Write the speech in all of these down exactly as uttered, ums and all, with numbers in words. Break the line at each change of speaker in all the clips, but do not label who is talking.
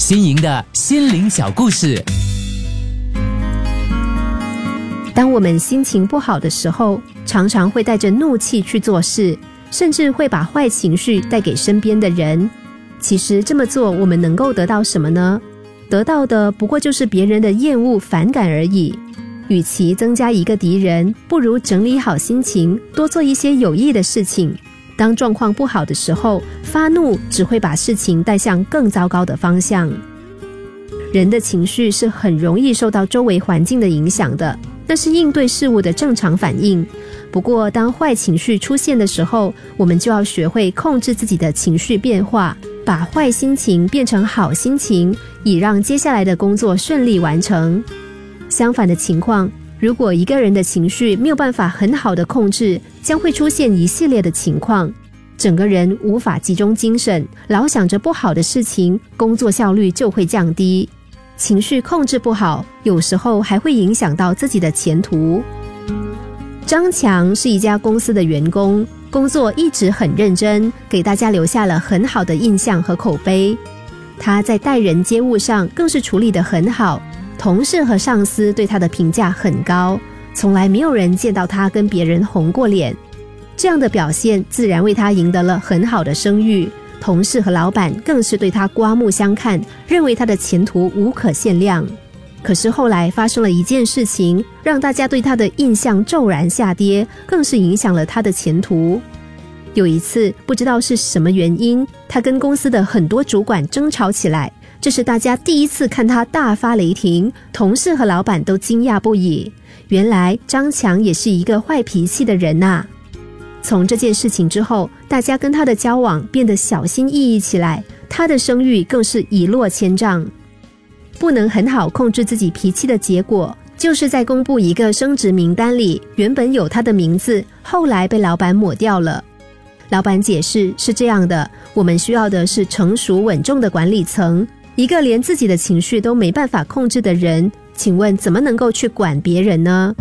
新颖的心灵小故事。
当我们心情不好的时候，常常会带着怒气去做事，甚至会把坏情绪带给身边的人。其实这么做，我们能够得到什么呢？得到的不过就是别人的厌恶、反感而已。与其增加一个敌人，不如整理好心情，多做一些有益的事情。当状况不好的时候，发怒只会把事情带向更糟糕的方向。人的情绪是很容易受到周围环境的影响的，那是应对事物的正常反应。不过当坏情绪出现的时候，我们就要学会控制自己的情绪变化，把坏心情变成好心情，以让接下来的工作顺利完成。相反的情况，如果一个人的情绪没有办法很好的控制，将会出现一系列的情况，整个人无法集中精神，老想着不好的事情，工作效率就会降低。情绪控制不好，有时候还会影响到自己的前途。张强是一家公司的员工，工作一直很认真，给大家留下了很好的印象和口碑。他在待人接物上更是处理得很好，同事和上司对他的评价很高，从来没有人见到他跟别人红过脸。这样的表现自然为他赢得了很好的声誉，同事和老板更是对他刮目相看，认为他的前途无可限量。可是后来发生了一件事情，让大家对他的印象骤然下跌，更是影响了他的前途。有一次，不知道是什么原因，他跟公司的很多主管争吵起来，这是大家第一次看他大发雷霆，同事和老板都惊讶不已。原来张强也是一个坏脾气的人啊。从这件事情之后，大家跟他的交往变得小心翼翼起来，他的声誉更是一落千丈。不能很好控制自己脾气的结果，就是在公布一个升职名单里，原本有他的名字，后来被老板抹掉了。老板解释是这样的，我们需要的是成熟稳重的管理层，一个连自己的情绪都没办法控制的人，请问怎么能够去管别人呢？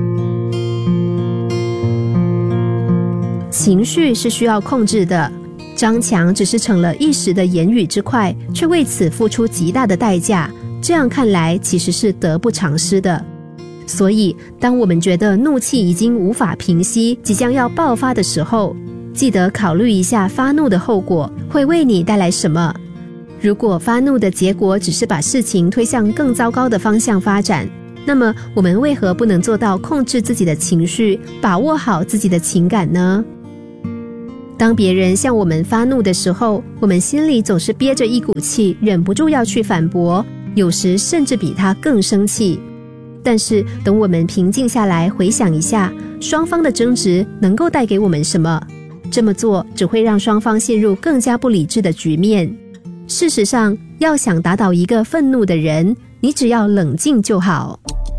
情绪是需要控制的，张强只是逞了一时的言语之快，却为此付出极大的代价，这样看来其实是得不偿失的。所以当我们觉得怒气已经无法平息，即将要爆发的时候，记得考虑一下发怒的后果会为你带来什么。如果发怒的结果只是把事情推向更糟糕的方向发展，那么我们为何不能做到控制自己的情绪，把握好自己的情感呢？当别人向我们发怒的时候，我们心里总是憋着一股气，忍不住要去反驳，有时甚至比他更生气。但是等我们平静下来，回想一下双方的争执能够带给我们什么，这么做只会让双方陷入更加不理智的局面。事实上，要想打倒一个愤怒的人，你只要冷静就好。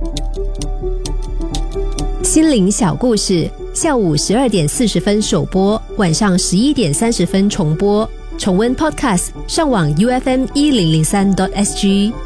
心灵小故事，下午十二点四十分首播，晚上十一点三十分重播。重温 Podcast， 上网 U F M 一零零三 点 S G。